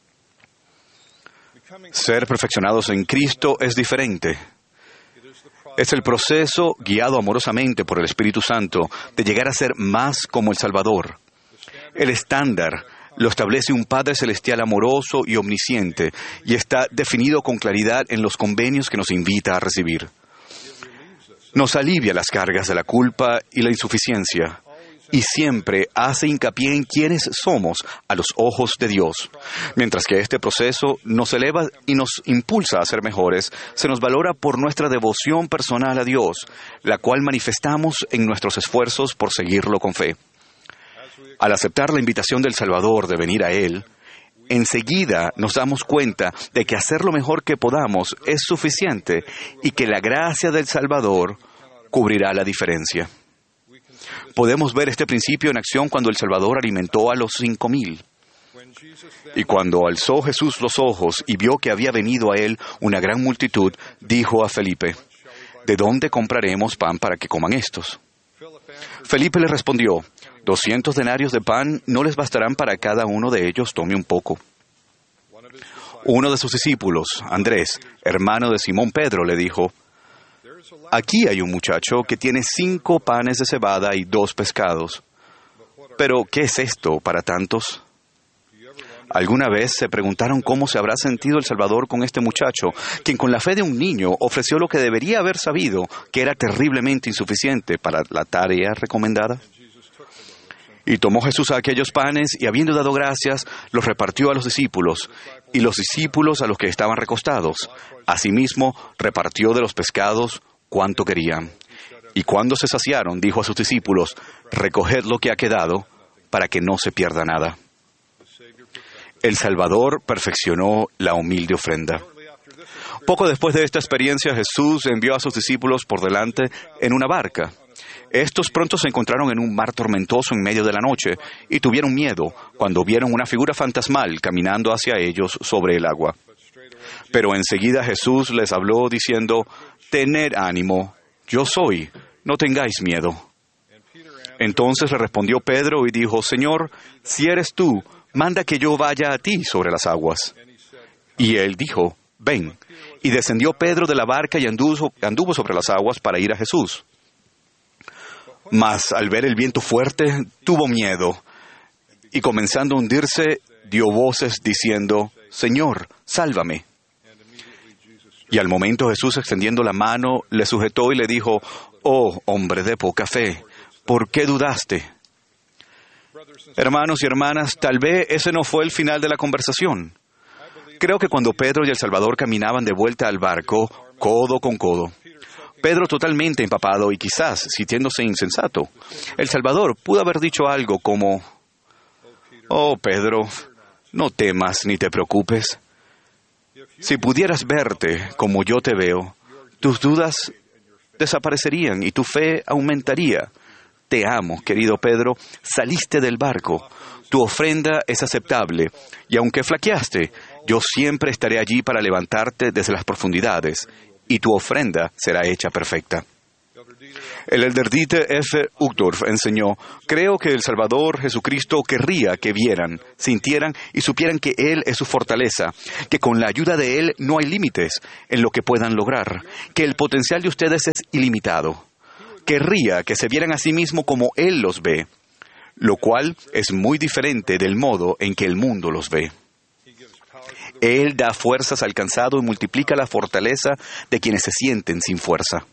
Ser perfeccionados en Cristo es diferente. Es el proceso, guiado amorosamente por el Espíritu Santo, de llegar a ser más como el Salvador. El estándar lo establece un Padre Celestial amoroso y omnisciente, y está definido con claridad en los convenios que nos invita a recibir. Nos alivia las cargas de la culpa y la insuficiencia, y siempre hace hincapié en quiénes somos a los ojos de Dios. Mientras que este proceso nos eleva y nos impulsa a ser mejores, se nos valora por nuestra devoción personal a Dios, la cual manifestamos en nuestros esfuerzos por seguirlo con fe. Al aceptar la invitación del Salvador de venir a Él, enseguida nos damos cuenta de que hacer lo mejor que podamos es suficiente y que la gracia del Salvador cubrirá la diferencia. Podemos ver este principio en acción cuando el Salvador alimentó a los cinco mil. Y cuando alzó Jesús los ojos y vio que había venido a Él una gran multitud, dijo a Felipe, ¿de dónde compraremos pan para que coman estos? Felipe le respondió, doscientos denarios de pan no les bastarán para cada uno de ellos tome un poco. Uno de sus discípulos, Andrés, hermano de Simón Pedro, le dijo, aquí hay un muchacho que tiene cinco panes de cebada y dos pescados. Pero, ¿qué es esto para tantos? ¿Alguna vez se preguntaron cómo se habrá sentido el Salvador con este muchacho, quien con la fe de un niño ofreció lo que debería haber sabido, que era terriblemente insuficiente para la tarea recomendada? Y tomó Jesús a aquellos panes, y habiendo dado gracias, los repartió a los discípulos, y los discípulos a los que estaban recostados. Asimismo, repartió de los pescados cuanto querían. Y cuando se saciaron, dijo a sus discípulos, recoged lo que ha quedado, para que no se pierda nada. El Salvador perfeccionó la humilde ofrenda. Poco después de esta experiencia, Jesús envió a sus discípulos por delante en una barca. Estos pronto se encontraron en un mar tormentoso en medio de la noche y tuvieron miedo cuando vieron una figura fantasmal caminando hacia ellos sobre el agua. Pero enseguida Jesús les habló diciendo, «Tened ánimo, yo soy, no tengáis miedo». Entonces le respondió Pedro y dijo, «Señor, si eres tú, manda que yo vaya a ti sobre las aguas». Y él dijo, «Ven». Y descendió Pedro de la barca y anduvo, anduvo sobre las aguas para ir a Jesús. Mas al ver el viento fuerte, tuvo miedo, y comenzando a hundirse, dio voces diciendo, «Señor, sálvame». Y al momento Jesús, extendiendo la mano, le sujetó y le dijo, «Oh, hombre de poca fe, ¿por qué dudaste?» Hermanos y hermanas, tal vez ese no fue el final de la conversación. Creo que cuando Pedro y el Salvador caminaban de vuelta al barco, codo con codo, Pedro totalmente empapado y quizás sintiéndose insensato, el Salvador pudo haber dicho algo como, «Oh, Pedro, no temas ni te preocupes. Si pudieras verte como yo te veo, tus dudas desaparecerían y tu fe aumentaría. Te amo, querido Pedro, saliste del barco. Tu ofrenda es aceptable, y aunque flaqueaste, Yo siempre estaré allí para levantarte desde las profundidades, y tu ofrenda será hecha perfecta. El elder Dieter F. Uchtdorf enseñó: creo que el Salvador Jesucristo querría que vieran, sintieran y supieran que Él es su fortaleza, que con la ayuda de Él no hay límites en lo que puedan lograr, que el potencial de ustedes es ilimitado. Querría que se vieran a sí mismo como Él los ve, lo cual es muy diferente del modo en que el mundo los ve. Él da fuerzas al cansado y multiplica la fortaleza de quienes se sienten sin fuerza.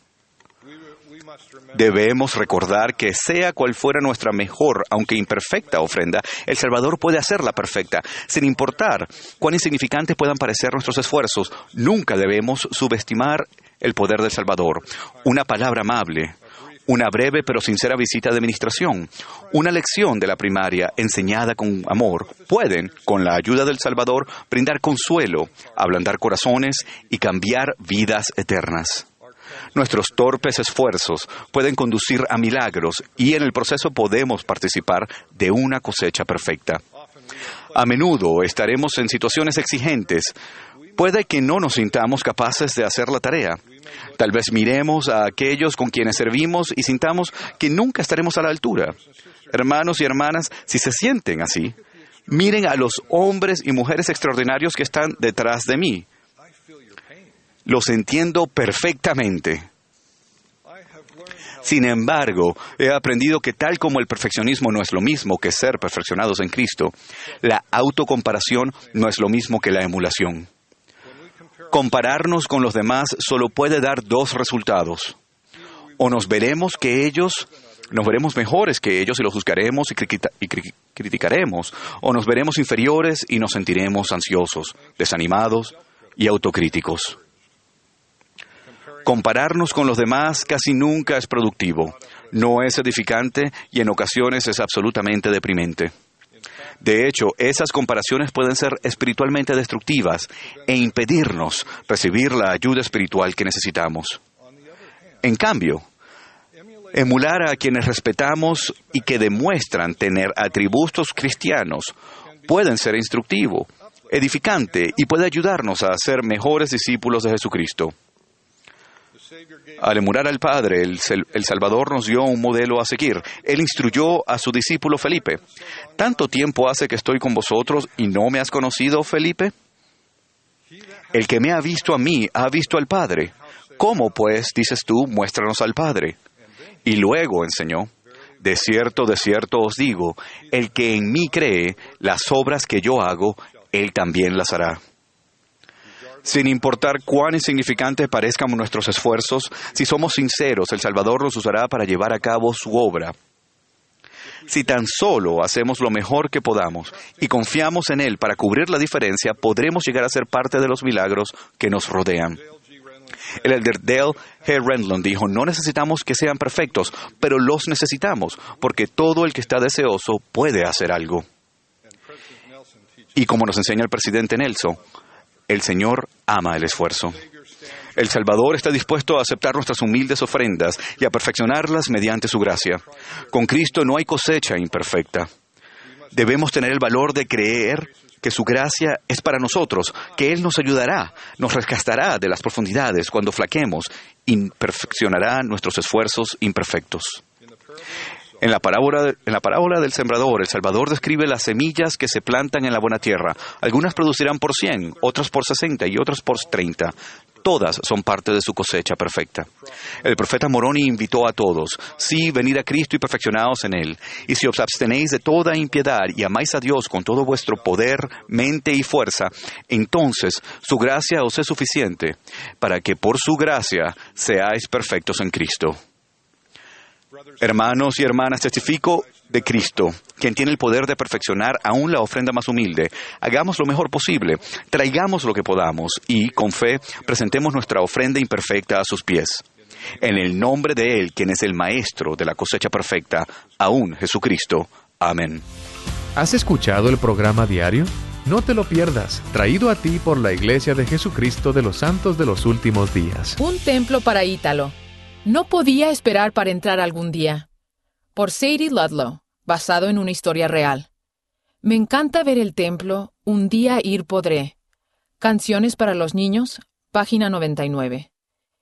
Debemos recordar que sea cual fuera nuestra mejor, aunque imperfecta ofrenda, el Salvador puede hacerla perfecta, sin importar cuán insignificantes puedan parecer nuestros esfuerzos. Nunca debemos subestimar el poder del Salvador. Una palabra amable, una breve pero sincera visita de administración, una lección de la primaria enseñada con amor, pueden, con la ayuda del Salvador, brindar consuelo, ablandar corazones y cambiar vidas eternas. Nuestros torpes esfuerzos pueden conducir a milagros y en el proceso podemos participar de una cosecha perfecta. A menudo estaremos en situaciones exigentes. Puede que no nos sintamos capaces de hacer la tarea. Tal vez miremos a aquellos con quienes servimos y sintamos que nunca estaremos a la altura. Hermanos y hermanas, si se sienten así, miren a los hombres y mujeres extraordinarios que están detrás de mí. Los entiendo perfectamente. Sin embargo, he aprendido que tal como el perfeccionismo no es lo mismo que ser perfeccionados en Cristo, la autocomparación no es lo mismo que la emulación. Compararnos con los demás solo puede dar dos resultados. O nos veremos que ellos, nos veremos mejores que ellos y los juzgaremos y, criti- y cri- criticaremos, o nos veremos inferiores y nos sentiremos ansiosos, desanimados y autocríticos. Compararnos con los demás casi nunca es productivo, no es edificante y en ocasiones es absolutamente deprimente. De hecho, esas comparaciones pueden ser espiritualmente destructivas e impedirnos recibir la ayuda espiritual que necesitamos. En cambio, emular a quienes respetamos y que demuestran tener atributos cristianos pueden ser instructivo, edificante y puede ayudarnos a ser mejores discípulos de Jesucristo. Al emular al Padre, el, el Salvador nos dio un modelo a seguir. Él instruyó a su discípulo Felipe: ¿tanto tiempo hace que estoy con vosotros y no me has conocido, Felipe? El que me ha visto a mí, ha visto al Padre. ¿Cómo, pues, dices tú, muéstranos al Padre? Y luego enseñó: de cierto, de cierto os digo, el que en mí cree, las obras que yo hago, él también las hará. Sin importar cuán insignificantes parezcan nuestros esfuerzos, si somos sinceros, el Salvador los usará para llevar a cabo su obra. Si tan solo hacemos lo mejor que podamos y confiamos en Él para cubrir la diferencia, podremos llegar a ser parte de los milagros que nos rodean. El elder Dale G. Renlund dijo: no necesitamos que sean perfectos, pero los necesitamos, porque todo el que está deseoso puede hacer algo. Y como nos enseña el presidente Nelson, el Señor ama el esfuerzo. El Salvador está dispuesto a aceptar nuestras humildes ofrendas y a perfeccionarlas mediante su gracia. Con Cristo no hay cosecha imperfecta. Debemos tener el valor de creer que su gracia es para nosotros, que Él nos ayudará, nos rescatará de las profundidades cuando flaquemos y perfeccionará nuestros esfuerzos imperfectos. En la parábola, en la parábola del sembrador, el Salvador describe las semillas que se plantan en la buena tierra. Algunas producirán por cien, otras por sesenta y otras por treinta. Todas son parte de su cosecha perfecta. El profeta Moroni invitó a todos: sí, venid a Cristo y perfeccionaos en Él. Y si os abstenéis de toda impiedad y amáis a Dios con todo vuestro poder, mente y fuerza, entonces su gracia os es suficiente para que por su gracia seáis perfectos en Cristo. Hermanos y hermanas, testifico de Cristo, quien tiene el poder de perfeccionar aún la ofrenda más humilde. Hagamos lo mejor posible, traigamos lo que podamos y, con fe, presentemos nuestra ofrenda imperfecta a sus pies. En el nombre de Él, quien es el Maestro de la cosecha perfecta, aún Jesucristo. Amén. ¿Has escuchado el programa diario? No te lo pierdas, traído a ti por la Iglesia de Jesucristo de los Santos de los Últimos Días. Un templo para Ítalo. No podía esperar para entrar algún día. Por Sadie Ludlow, basado en una historia real. Me encanta ver el templo, un día ir podré. Canciones para los niños, página noventa y nueve.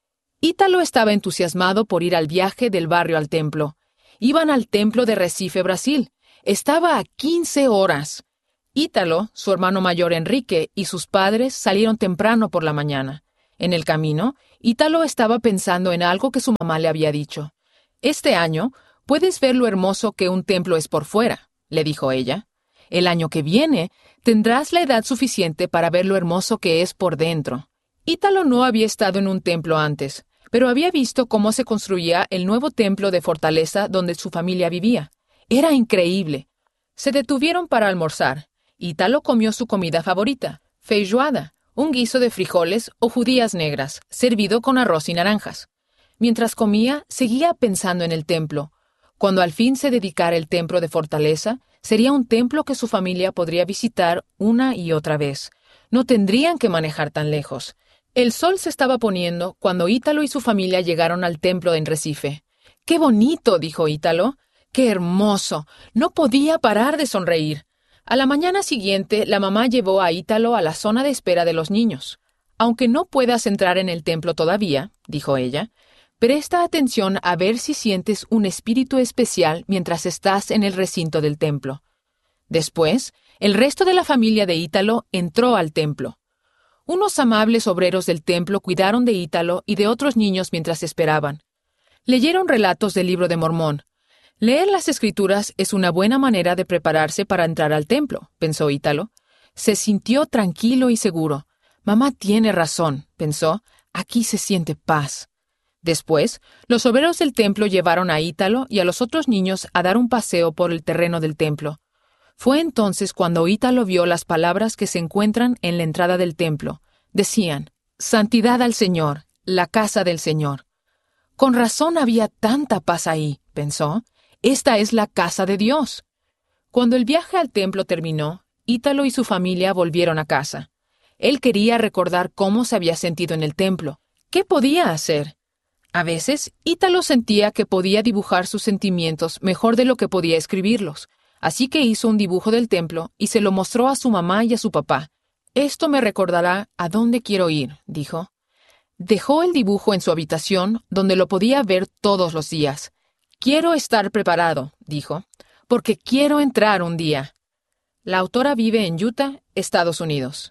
Ítalo estaba entusiasmado por ir al viaje del barrio al templo. Iban al templo de Recife, Brasil. Estaba a quince horas. Ítalo, su hermano mayor Enrique y sus padres salieron temprano por la mañana. En el camino, Ítalo estaba pensando en algo que su mamá le había dicho. «Este año puedes ver lo hermoso que un templo es por fuera», le dijo ella. «El año que viene tendrás la edad suficiente para ver lo hermoso que es por dentro». Ítalo no había estado en un templo antes, pero había visto cómo se construía el nuevo templo de Fortaleza donde su familia vivía. Era increíble. Se detuvieron para almorzar. Ítalo comió su comida favorita, feijoada, un guiso de frijoles o judías negras, servido con arroz y naranjas. Mientras comía, seguía pensando en el templo. Cuando al fin se dedicara el templo de Fortaleza, sería un templo que su familia podría visitar una y otra vez. No tendrían que manejar tan lejos. El sol se estaba poniendo cuando Ítalo y su familia llegaron al templo en Recife. «¡Qué bonito!», dijo Ítalo. «¡Qué hermoso!». No podía parar de sonreír. A la mañana siguiente, la mamá llevó a Ítalo a la zona de espera de los niños. «Aunque no puedas entrar en el templo todavía», dijo ella, «presta atención a ver si sientes un espíritu especial mientras estás en el recinto del templo». Después, el resto de la familia de Ítalo entró al templo. Unos amables obreros del templo cuidaron de Ítalo y de otros niños mientras esperaban. Leyeron relatos del Libro de Mormón. Leer las Escrituras es una buena manera de prepararse para entrar al templo, pensó Ítalo. Se sintió tranquilo y seguro. Mamá tiene razón, pensó. Aquí se siente paz. Después, los obreros del templo llevaron a Ítalo y a los otros niños a dar un paseo por el terreno del templo. Fue entonces cuando Ítalo vio las palabras que se encuentran en la entrada del templo. Decían, «Santidad al Señor, la casa del Señor». Con razón había tanta paz ahí, pensó. Esta es la casa de Dios. Cuando el viaje al templo terminó, Ítalo y su familia volvieron a casa. Él quería recordar cómo se había sentido en el templo. ¿Qué podía hacer? A veces, Ítalo sentía que podía dibujar sus sentimientos mejor de lo que podía escribirlos. Así que hizo un dibujo del templo y se lo mostró a su mamá y a su papá. «Esto me recordará a dónde quiero ir», dijo. Dejó el dibujo en su habitación, donde lo podía ver todos los días. «Quiero estar preparado», dijo, «porque quiero entrar un día». La autora vive en Utah, Estados Unidos.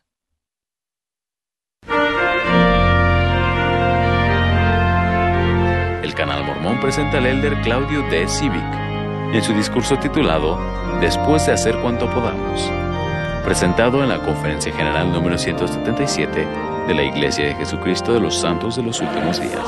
El Canal Mormón presenta al elder Claudio D. Civic en su discurso titulado Después de hacer cuanto podamos, presentado en la Conferencia General número ciento setenta y siete de la Iglesia de Jesucristo de los Santos de los Últimos Días.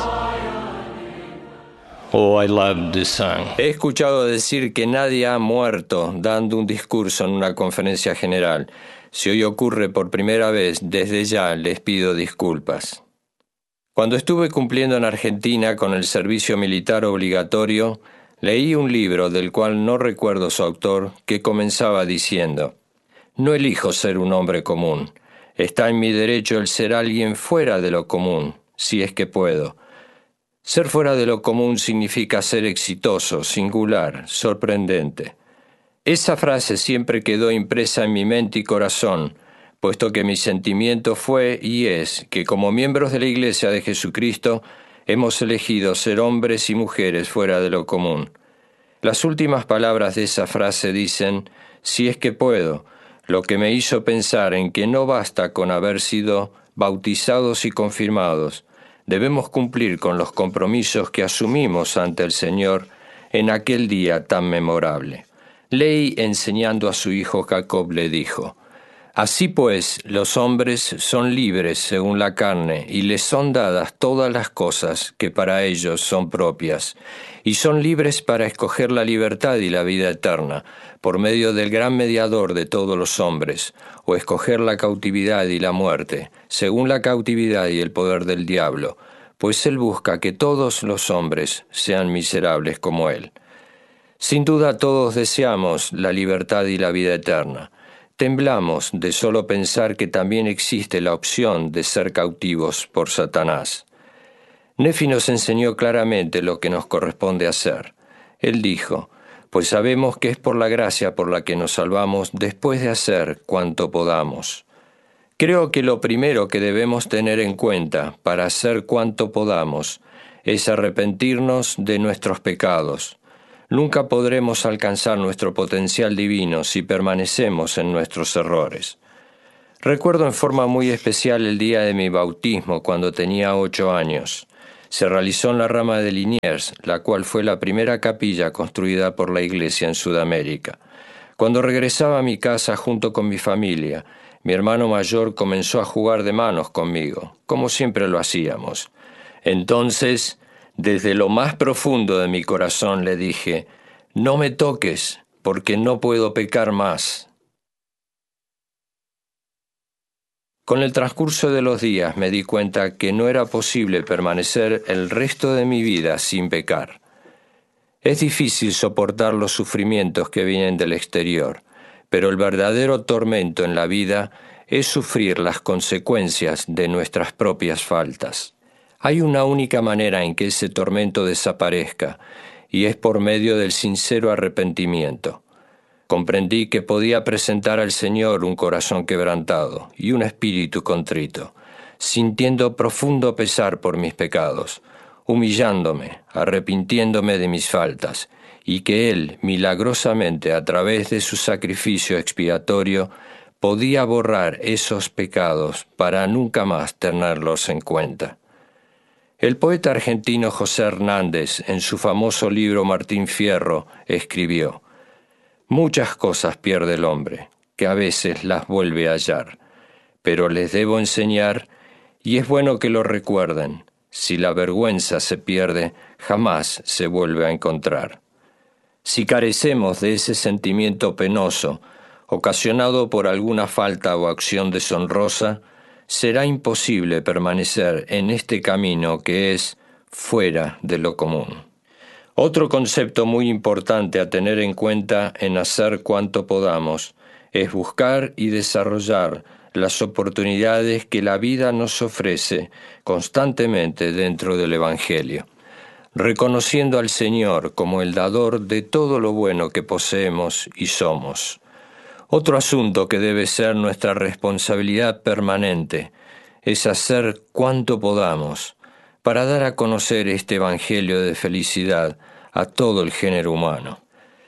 Oh, I love this song. He escuchado decir que nadie ha muerto dando un discurso en una conferencia general. Si hoy ocurre por primera vez, desde ya les pido disculpas. Cuando estuve cumpliendo en Argentina con el servicio militar obligatorio, leí un libro del cual no recuerdo su autor, que comenzaba diciendo: «No elijo ser un hombre común. Está en mi derecho el ser alguien fuera de lo común, si es que puedo. Ser fuera de lo común significa ser exitoso, singular, sorprendente». Esa frase siempre quedó impresa en mi mente y corazón, puesto que mi sentimiento fue y es que como miembros de la Iglesia de Jesucristo hemos elegido ser hombres y mujeres fuera de lo común. Las últimas palabras de esa frase dicen, «si es que puedo», lo que me hizo pensar en que no basta con haber sido bautizados y confirmados. Debemos cumplir con los compromisos que asumimos ante el Señor en aquel día tan memorable. Leí, enseñando a su hijo Jacob, le dijo: «Así pues, los hombres son libres según la carne, y les son dadas todas las cosas que para ellos son propias, y son libres para escoger la libertad y la vida eterna, por medio del gran mediador de todos los hombres, o escoger la cautividad y la muerte, según la cautividad y el poder del diablo, pues él busca que todos los hombres sean miserables como él». Sin duda todos deseamos la libertad y la vida eterna. Temblamos de solo pensar que también existe la opción de ser cautivos por Satanás. Nefi nos enseñó claramente lo que nos corresponde hacer. Él dijo: «Pues sabemos que es por la gracia por la que nos salvamos después de hacer cuanto podamos». Creo que lo primero que debemos tener en cuenta para hacer cuanto podamos es arrepentirnos de nuestros pecados. Nunca podremos alcanzar nuestro potencial divino si permanecemos en nuestros errores. Recuerdo en forma muy especial el día de mi bautismo cuando tenía ocho años. Se realizó en la rama de Liniers, la cual fue la primera capilla construida por la Iglesia en Sudamérica. Cuando regresaba a mi casa junto con mi familia, mi hermano mayor comenzó a jugar de manos conmigo, como siempre lo hacíamos. Entonces, desde lo más profundo de mi corazón le dije: «No me toques, porque no puedo pecar más». Con el transcurso de los días me di cuenta que no era posible permanecer el resto de mi vida sin pecar. Es difícil soportar los sufrimientos que vienen del exterior, pero el verdadero tormento en la vida es sufrir las consecuencias de nuestras propias faltas. Hay una única manera en que ese tormento desaparezca, y es por medio del sincero arrepentimiento. Comprendí que podía presentar al Señor un corazón quebrantado y un espíritu contrito, sintiendo profundo pesar por mis pecados, humillándome, arrepintiéndome de mis faltas, y que Él, milagrosamente, a través de su sacrificio expiatorio, podía borrar esos pecados para nunca más tenerlos en cuenta. El poeta argentino José Hernández, en su famoso libro Martín Fierro, escribió: «Muchas cosas pierde el hombre, que a veces las vuelve a hallar, pero les debo enseñar, y es bueno que lo recuerden, si la vergüenza se pierde, jamás se vuelve a encontrar». Si carecemos de ese sentimiento penoso, ocasionado por alguna falta o acción deshonrosa, será imposible permanecer en este camino que es fuera de lo común. Otro concepto muy importante a tener en cuenta en hacer cuanto podamos es buscar y desarrollar las oportunidades que la vida nos ofrece constantemente dentro del Evangelio, reconociendo al Señor como el dador de todo lo bueno que poseemos y somos. Otro asunto que debe ser nuestra responsabilidad permanente es hacer cuanto podamos para dar a conocer este Evangelio de felicidad a todo el género humano.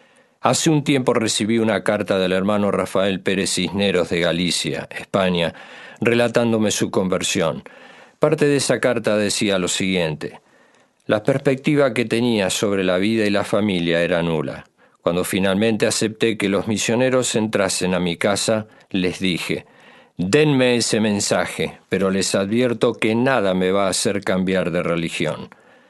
Hace un tiempo recibí una carta del hermano Rafael Pérez Cisneros de Galicia, España, relatándome su conversión. Parte de esa carta decía lo siguiente: «La perspectiva que tenía sobre la vida y la familia era nula. Cuando finalmente acepté que los misioneros entrasen a mi casa, les dije: denme ese mensaje, pero les advierto que nada me va a hacer cambiar de religión».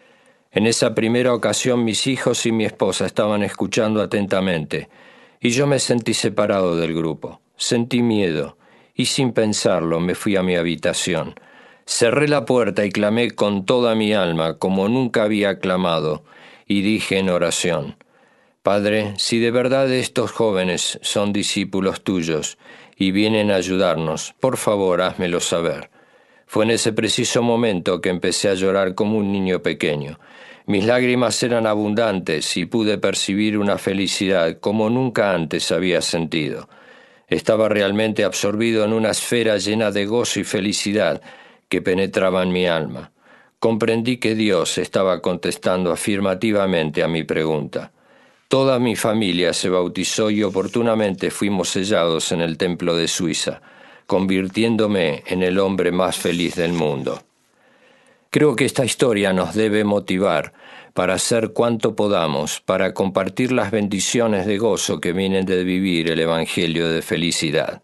En esa primera ocasión mis hijos y mi esposa estaban escuchando atentamente, y yo me sentí separado del grupo. Sentí miedo, y sin pensarlo me fui a mi habitación. Cerré la puerta y clamé con toda mi alma, como nunca había clamado, y dije en oración: «Padre, si de verdad estos jóvenes son discípulos tuyos y vienen a ayudarnos, por favor, házmelo saber». Fue en ese preciso momento que empecé a llorar como un niño pequeño. Mis lágrimas eran abundantes y pude percibir una felicidad como nunca antes había sentido. Estaba realmente absorbido en una esfera llena de gozo y felicidad que penetraba en mi alma. Comprendí que Dios estaba contestando afirmativamente a mi pregunta. Toda mi familia se bautizó y oportunamente fuimos sellados en el templo de Suiza, convirtiéndome en el hombre más feliz del mundo. Creo que esta historia nos debe motivar para hacer cuanto podamos para compartir las bendiciones de gozo que vienen de vivir el Evangelio de felicidad.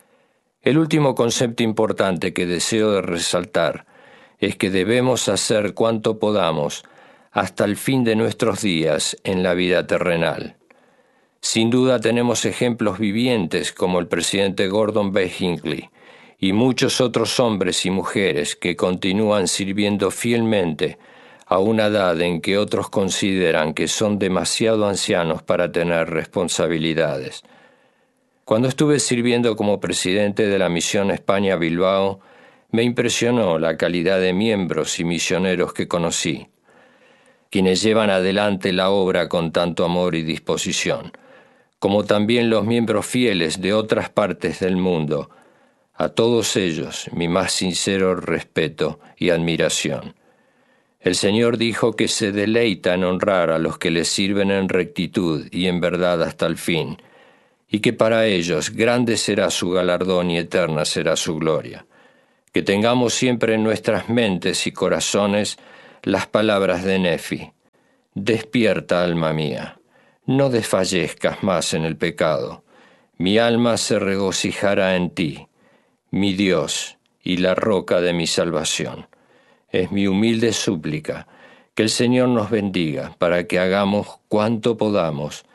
El último concepto importante que deseo de resaltar es que debemos hacer cuanto podamos hasta el fin de nuestros días en la vida terrenal. Sin duda tenemos ejemplos vivientes como el presidente Gordon B. Hinckley y muchos otros hombres y mujeres que continúan sirviendo fielmente a una edad en que otros consideran que son demasiado ancianos para tener responsabilidades. Cuando estuve sirviendo como presidente de la Misión España-Bilbao, me impresionó la calidad de miembros y misioneros que conocí, quienes llevan adelante la obra con tanto amor y disposición, como también los miembros fieles de otras partes del mundo, A todos ellos mi más sincero respeto y admiración. El Señor dijo que se deleita en honrar a los que le sirven en rectitud y en verdad hasta el fin, y que para ellos grande será su galardón y eterna será su gloria. Que tengamos siempre en nuestras mentes y corazones las palabras de Nefi. Despierta, alma mía, no desfallezcas más en el pecado. Mi alma se regocijará en ti, mi Dios y la roca de mi salvación. Es mi humilde súplica que el Señor nos bendiga para que hagamos cuanto podamos